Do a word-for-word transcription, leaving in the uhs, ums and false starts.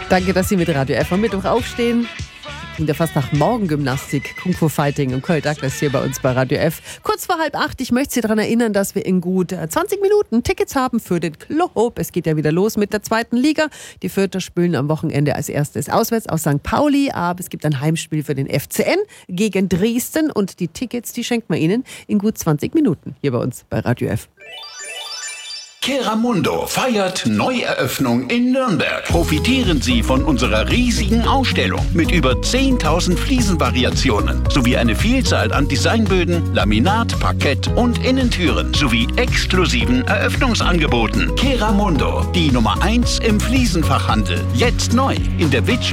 Danke, dass Sie mit Radio F am Mittwoch aufstehen. Klingt ja fast nach Morgengymnastik, Kung Fu Fighting und Cole Douglas hier bei uns bei Radio F. Kurz vor halb acht, ich möchte Sie daran erinnern, dass wir in gut zwanzig Minuten Tickets haben für den Club. Es geht ja wieder los mit der zweiten Liga. Die Fürther spielen am Wochenende als erstes auswärts aus Sankt Pauli, aber es gibt ein Heimspiel für den F C N gegen Dresden und die Tickets, die schenkt man Ihnen in gut zwanzig Minuten hier bei uns bei Radio F. Keramundo feiert Neueröffnung in Nürnberg. Profitieren Sie von unserer riesigen Ausstellung mit über zehntausend Fliesenvariationen sowie eine Vielzahl an Designböden, Laminat, Parkett und Innentüren sowie exklusiven Eröffnungsangeboten. Keramundo, die Nummer eins im Fliesenfachhandel. Jetzt neu in der Witsch